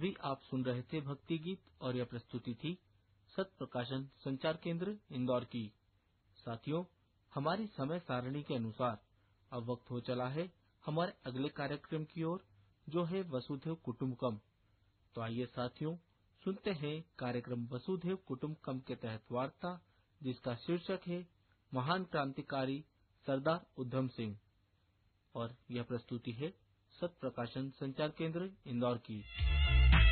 अभी आप सुन रहे थे भक्ति गीत और यह प्रस्तुति थी सत प्रकाशन संचार केंद्र इंदौर की। साथियों, हमारी समय सारणी के अनुसार अब वक्त हो चला है हमारे अगले कार्यक्रम की ओर, जो है वसुधैव कुटुंबकम। तो आइए साथियों, सुनते हैं कार्यक्रम वसुधैव कुटुंबकम के तहत वार्ता, जिसका शीर्षक है महान क्रांतिकारी सरदार उधम सिंह, और यह प्रस्तुति है सत प्रकाशन संचार केंद्र इंदौर की।